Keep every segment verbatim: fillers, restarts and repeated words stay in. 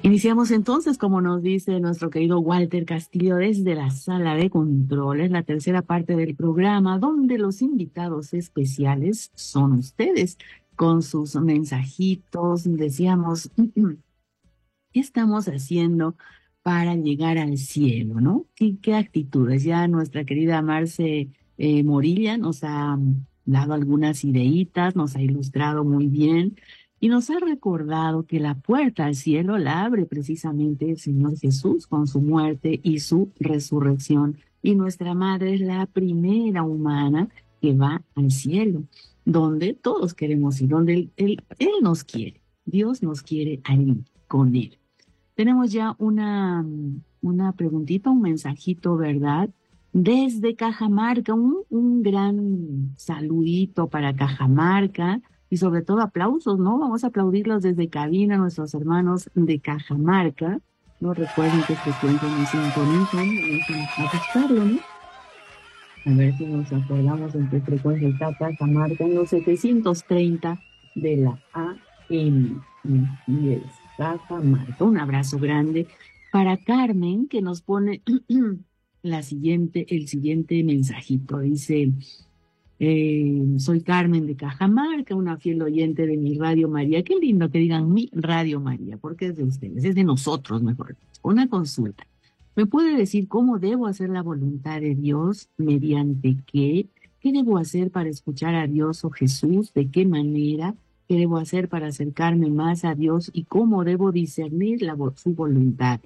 Iniciamos entonces, como nos dice nuestro querido Walter Castillo, desde la sala de controles, la tercera parte del programa, donde los invitados especiales son ustedes, con sus mensajitos. Decíamos, ¿qué estamos haciendo para llegar al cielo, no? ¿Qué, qué actitudes? Ya nuestra querida Marce eh, Morilla nos ha mm, dado algunas ideitas, nos ha ilustrado muy bien y nos ha recordado que la puerta al cielo la abre precisamente el Señor Jesús con su muerte y su resurrección. Y nuestra madre es la primera humana que va al cielo, donde todos queremos ir, donde Él, él, él nos quiere. Dios nos quiere allí con Él. Tenemos ya una, una preguntita, un mensajito, ¿verdad? Desde Cajamarca, un, un gran saludito para Cajamarca y sobre todo aplausos, ¿no? Vamos a aplaudirlos desde cabina a nuestros hermanos de Cajamarca. No recuerden que frecuentes nos sintonizan, vamos a buscarlo, ¿no? A ver si nos acordamos en qué frecuencia está Cajamarca, en los setecientos treinta de la A M. Y es Cajamarca. Un abrazo grande para Carmen, que nos pone la siguiente, el siguiente mensajito. Dice, eh, soy Carmen de Cajamarca, una fiel oyente de mi Radio María. Qué lindo que digan mi Radio María, porque es de ustedes, es de nosotros mejor. Una consulta. ¿Me puede decir cómo debo hacer la voluntad de Dios? ¿Mediante qué? ¿Qué debo hacer para escuchar a Dios o Jesús? ¿De qué manera? ¿Qué debo hacer para acercarme más a Dios? ¿Y cómo debo discernir la, su voluntad?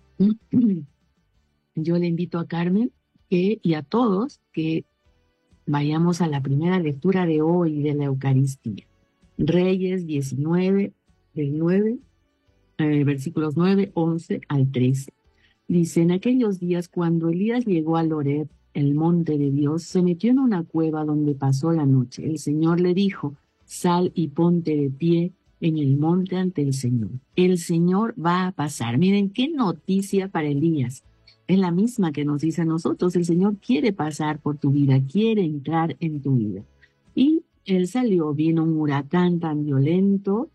Yo le invito a Carmen que, y a todos que vayamos a la primera lectura de hoy de la Eucaristía. Reyes diecinueve, del nueve, eh, versículos nueve, once al trece. Dice, en aquellos días cuando Elías llegó a Horeb, el monte de Dios, se metió en una cueva donde pasó la noche. El Señor le dijo, sal y ponte de pie en el monte ante el Señor. El Señor va a pasar. Miren qué noticia para Elías. Es la misma que nos dice a nosotros. El Señor quiere pasar por tu vida, quiere entrar en tu vida. Y él salió, vino un huracán tan violento,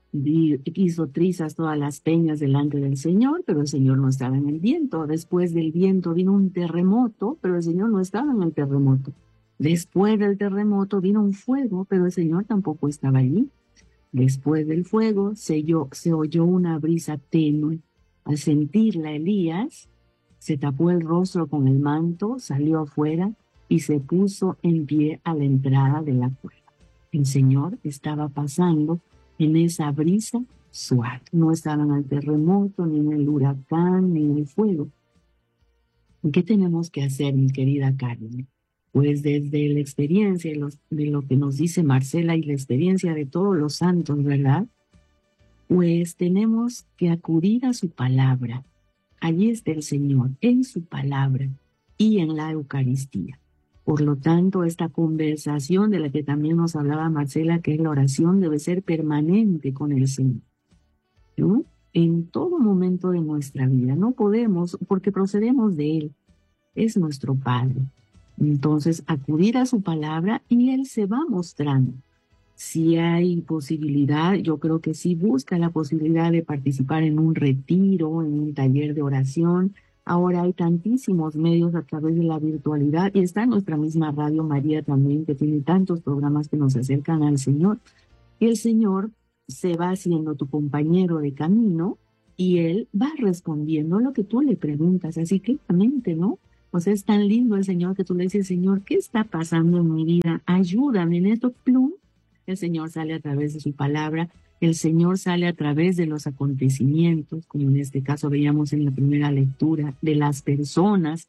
hizo trizas todas las peñas delante del Señor, pero el Señor no estaba en el viento. Después del viento vino un terremoto, pero el Señor no estaba en el terremoto. Después del terremoto vino un fuego, pero el Señor tampoco estaba allí. Después del fuego se, oyó, se oyó una brisa tenue. Al sentirla, Elías se tapó el rostro con el manto, salió afuera y se puso en pie a la entrada de la cueva. El Señor estaba pasando en esa brisa suave. No estaba en el terremoto, ni en el huracán, ni en el fuego. ¿Qué tenemos que hacer, mi querida Carmen? Pues desde la experiencia de, los, de lo que nos dice Marcela y la experiencia de todos los santos, ¿verdad? Pues tenemos que acudir a su palabra. Allí está el Señor, en su palabra y en la Eucaristía. Por lo tanto, esta conversación de la que también nos hablaba Marcela, que es la oración, debe ser permanente con el Señor, ¿no? En todo momento de nuestra vida. No podemos, porque procedemos de Él. Es nuestro Padre. Entonces, acudir a su palabra y Él se va mostrando. Si hay posibilidad, yo creo que sí busca la posibilidad de participar en un retiro, en un taller de oración. Ahora hay tantísimos medios a través de la virtualidad y está nuestra misma Radio María también, que tiene tantos programas que nos acercan al Señor. Y el Señor se va haciendo tu compañero de camino y Él va respondiendo lo que tú le preguntas, así claramente, ¿no? O sea, es tan lindo el Señor que tú le dices, Señor, ¿qué está pasando en mi vida? Ayúdame en esto, plum. El Señor sale a través de su palabra, el Señor sale a través de los acontecimientos, como en este caso veíamos en la primera lectura, de las personas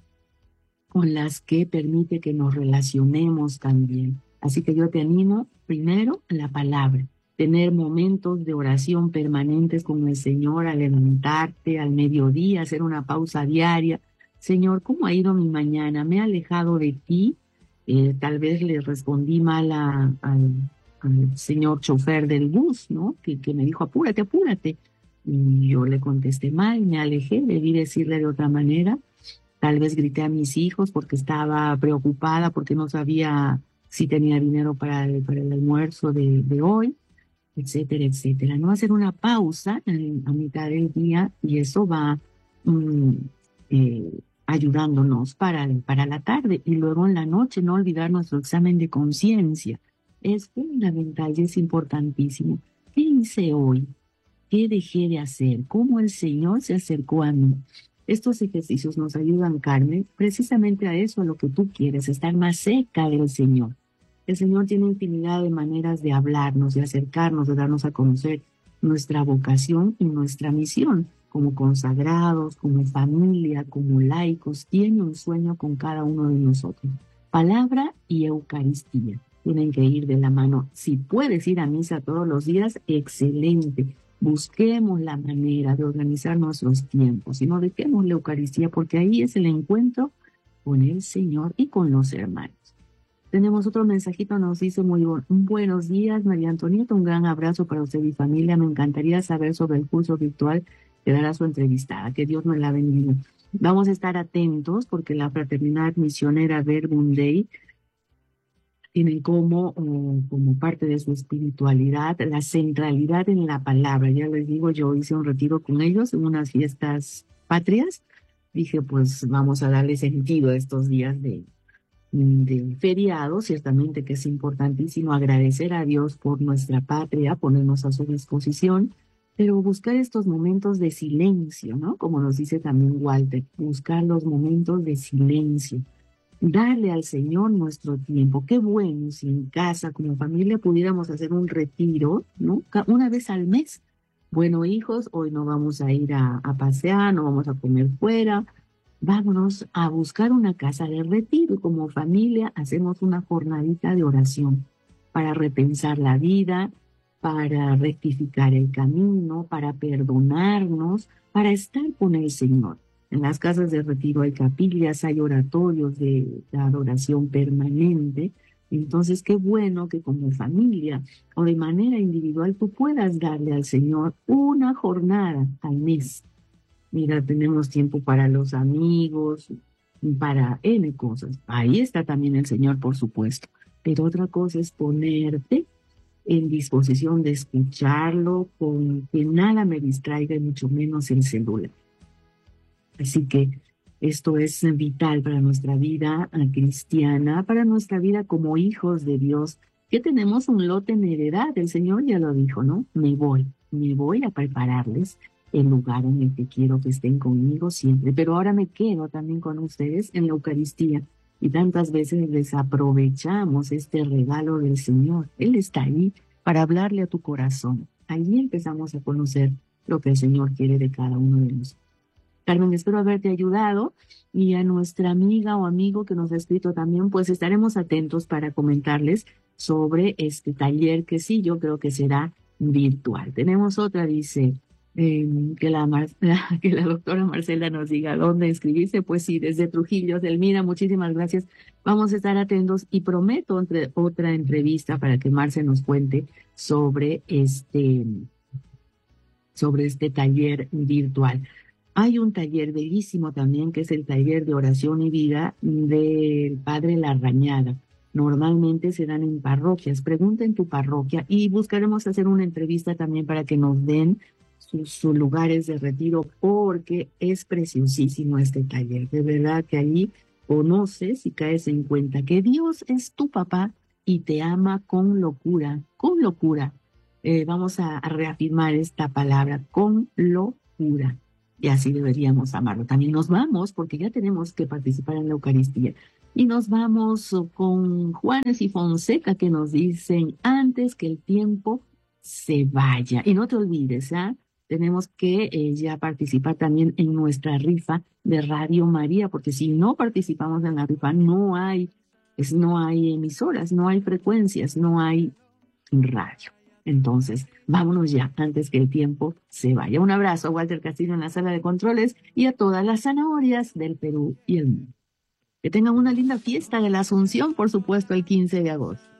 con las que permite que nos relacionemos también. Así que yo te animo, primero, la palabra, tener momentos de oración permanentes con el Señor al levantarte, al mediodía, hacer una pausa diaria. Señor, ¿cómo ha ido mi mañana? ¿Me he alejado de ti? Eh, tal vez le respondí mal a, a, al señor chofer del bus, ¿no? Que, que me dijo, apúrate, apúrate. Y yo le contesté mal, me alejé, debí decirle de otra manera. Tal vez grité a mis hijos porque estaba preocupada, porque no sabía si tenía dinero para el, para el almuerzo de, de hoy. etcétera, etcétera. No hacer una pausa en- a mitad del día y eso va mm, eh, ayudándonos para, para la tarde y luego en la noche no olvidar nuestro examen de conciencia. Es fundamental y es importantísimo. ¿Qué hice hoy? ¿Qué dejé de hacer? ¿Cómo el Señor se acercó a mí? Estos ejercicios nos ayudan, Carmen, precisamente a eso, a lo que tú quieres, estar más cerca del Señor. El Señor tiene infinidad de maneras de hablarnos, de acercarnos, de darnos a conocer nuestra vocación y nuestra misión. Como consagrados, como familia, como laicos, tiene un sueño con cada uno de nosotros. Palabra y Eucaristía tienen que ir de la mano. Si puedes ir a misa todos los días, excelente. Busquemos la manera de organizar nuestros tiempos y no dejemos la Eucaristía porque ahí es el encuentro con el Señor y con los hermanos. Tenemos otro mensajito, nos dice muy bu- buenos días, María Antonieta, un gran abrazo para usted y familia. Me encantaría saber sobre el curso virtual que dará su entrevistada. Que Dios nos la bendiga. Vamos a estar atentos porque la Fraternidad Misionera Verbum Dei tienen como, eh, como parte de su espiritualidad la centralidad en la palabra. Ya les digo, yo hice un retiro con ellos en unas fiestas patrias. Dije, pues vamos a darle sentido a estos días de, de feriado. Ciertamente que es importantísimo agradecer a Dios por nuestra patria, ponernos a su disposición, pero buscar estos momentos de silencio, ¿no? Como nos dice también Walter, buscar los momentos de silencio, darle al Señor nuestro tiempo. Qué bueno si en casa, como familia, pudiéramos hacer un retiro, ¿no? Ca- Una vez al mes. Bueno, hijos, hoy no vamos a ir a, a pasear, no vamos a comer fuera. Vámonos a buscar una casa de retiro. Como familia, hacemos una jornadita de oración para repensar la vida, para rectificar el camino, para perdonarnos, para estar con el Señor. En las casas de retiro hay capillas, hay oratorios de, de adoración permanente. Entonces, qué bueno que como familia o de manera individual tú puedas darle al Señor una jornada al mes. Mira, tenemos tiempo para los amigos, para N cosas. Ahí está también el Señor, por supuesto. Pero otra cosa es ponerte en disposición de escucharlo, con que nada me distraiga y mucho menos el celular. Así que esto es vital para nuestra vida eh, cristiana, para nuestra vida como hijos de Dios, que tenemos un lote en heredad. El Señor ya lo dijo, ¿no? Me voy, me voy a prepararles el lugar en el que quiero que estén conmigo siempre. Pero ahora me quedo también con ustedes en la Eucaristía. Y tantas veces desaprovechamos este regalo del Señor. Él está ahí para hablarle a tu corazón. Allí empezamos a conocer lo que el Señor quiere de cada uno de nosotros. Carmen, espero haberte ayudado y a nuestra amiga o amigo que nos ha escrito también, pues estaremos atentos para comentarles sobre este taller que sí, yo creo que será virtual. Tenemos otra, dice, eh, que, la Mar- que la doctora Marcela nos diga dónde inscribirse. Pues sí, desde Trujillo, Delmira, muchísimas gracias. Vamos a estar atentos y prometo entre, otra entrevista para que Marce nos cuente sobre este, sobre este taller virtual. Hay un taller bellísimo también, que es el taller de oración y vida del Padre Larrañaga. Normalmente se dan en parroquias. Pregunta en tu parroquia y buscaremos hacer una entrevista también para que nos den sus, sus lugares de retiro, porque es preciosísimo este taller. De verdad que allí conoces y caes en cuenta que Dios es tu papá y te ama con locura, con locura. Eh, vamos a, a reafirmar esta palabra, con locura. Y así deberíamos amarlo. También nos vamos, porque ya tenemos que participar en la Eucaristía. Y nos vamos oh, con Juanes y Fonseca, que nos dicen antes que el tiempo se vaya. Y no te olvides, ¿ah? Tenemos que eh, ya participar también en nuestra rifa de Radio María, porque si no participamos en la rifa, no hay, es, no hay emisoras, no hay frecuencias, no hay radio. Entonces, vámonos ya antes que el tiempo se vaya. Un abrazo a Walter Castillo en la sala de controles y a todas las zanahorias del Perú y el mundo. Que tengan una linda fiesta de la Asunción, por supuesto, el quince de agosto.